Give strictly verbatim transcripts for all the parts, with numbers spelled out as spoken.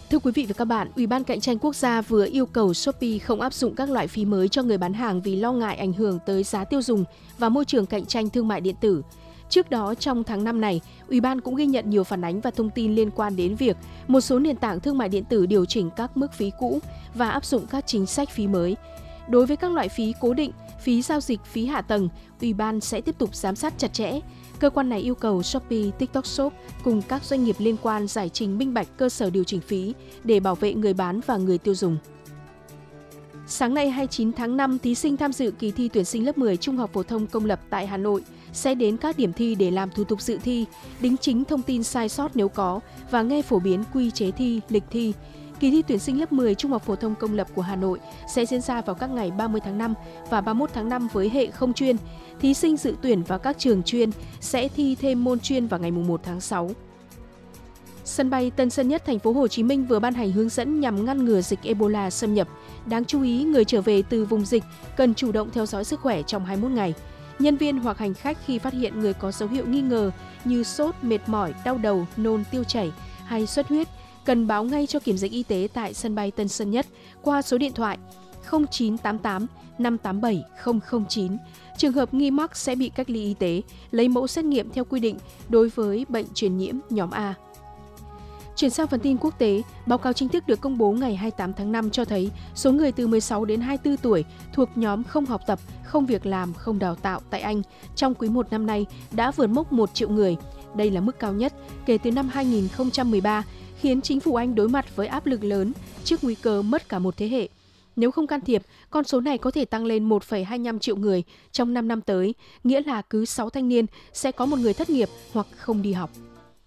Thưa quý vị và các bạn, Ủy ban Cạnh tranh Quốc gia vừa yêu cầu Shopee không áp dụng các loại phí mới cho người bán hàng vì lo ngại ảnh hưởng tới giá tiêu dùng và môi trường cạnh tranh thương mại điện tử. Trước đó, trong tháng năm này, Ủy ban cũng ghi nhận nhiều phản ánh và thông tin liên quan đến việc một số nền tảng thương mại điện tử điều chỉnh các mức phí cũ và áp dụng các chính sách phí mới. Đối với các loại phí cố định, phí giao dịch, phí hạ tầng, Ủy ban sẽ tiếp tục giám sát chặt chẽ. Cơ quan này yêu cầu Shopee, TikTok Shop cùng các doanh nghiệp liên quan giải trình minh bạch cơ sở điều chỉnh phí để bảo vệ người bán và người tiêu dùng. Sáng nay hai mươi chín tháng năm, thí sinh tham dự kỳ thi tuyển sinh lớp mười Trung học phổ thông công lập tại Hà Nội sẽ đến các điểm thi để làm thủ tục dự thi, đính chính thông tin sai sót nếu có và nghe phổ biến quy chế thi, lịch thi. Kỳ thi tuyển sinh lớp mười Trung học phổ thông công lập của Hà Nội sẽ diễn ra vào các ngày ba mươi tháng năm và ba mươi mốt tháng năm với hệ không chuyên. Thí sinh dự tuyển vào các trường chuyên sẽ thi thêm môn chuyên vào ngày mùng một tháng sáu. Sân bay Tân Sơn Nhất, thành phố Hồ Chí Minh vừa ban hành hướng dẫn nhằm ngăn ngừa dịch Ebola xâm nhập. Đáng chú ý, người trở về từ vùng dịch cần chủ động theo dõi sức khỏe trong hai mươi mốt ngày. Nhân viên hoặc hành khách khi phát hiện người có dấu hiệu nghi ngờ như sốt, mệt mỏi, đau đầu, nôn, tiêu chảy hay xuất huyết cần báo ngay cho kiểm dịch y tế tại sân bay Tân Sơn Nhất qua số điện thoại không chín tám tám năm tám bảy không không chín. Trường hợp nghi mắc sẽ bị cách ly y tế, lấy mẫu xét nghiệm theo quy định đối với bệnh truyền nhiễm nhóm A. Chuyển sang phần tin quốc tế, báo cáo chính thức được công bố ngày hai mươi tám tháng năm cho thấy số người từ mười sáu đến hai mươi tư tuổi thuộc nhóm không học tập, không việc làm, không đào tạo tại Anh trong quý một năm nay đã vượt mốc một triệu người. Đây là mức cao nhất kể từ năm hai nghìn không trăm mười ba, khiến chính phủ Anh đối mặt với áp lực lớn trước nguy cơ mất cả một thế hệ. Nếu không can thiệp, con số này có thể tăng lên một phẩy hai mươi lăm triệu người trong năm năm tới, nghĩa là cứ sáu thanh niên sẽ có một người thất nghiệp hoặc không đi học.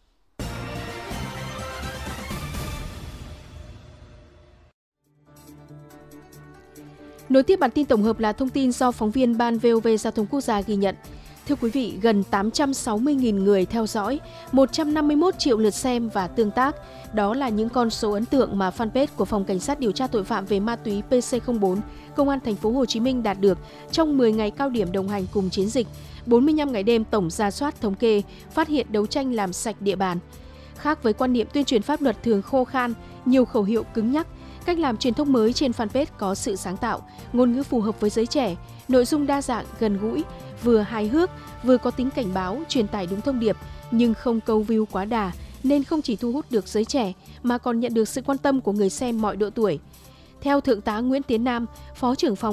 Nối tiếp bản tin tổng hợp là thông tin do phóng viên Ban vê o vê Giao thông Quốc gia ghi nhận. Thưa quý vị, gần tám trăm sáu mươi nghìn người theo dõi, một trăm năm mươi mốt triệu lượt xem và tương tác. Đó là những con số ấn tượng mà fanpage của Phòng Cảnh sát điều tra tội phạm về ma túy pê xê không bốn, Công an thành phố Hồ Chí Minh đạt được trong mười ngày cao điểm đồng hành cùng chiến dịch, bốn mươi lăm ngày đêm tổng rà soát thống kê, phát hiện đấu tranh làm sạch địa bàn. Khác với quan niệm tuyên truyền pháp luật thường khô khan, nhiều khẩu hiệu cứng nhắc, cách làm truyền thông mới trên fanpage có sự sáng tạo, ngôn ngữ phù hợp với giới trẻ, nội dung đa dạng, gần gũi, vừa hài hước, vừa có tính cảnh báo, truyền tải đúng thông điệp, nhưng không câu view quá đà, nên không chỉ thu hút được giới trẻ mà còn nhận được sự quan tâm của người xem mọi độ tuổi. Theo Thượng tá Nguyễn Tiến Nam, Phó trưởng phòng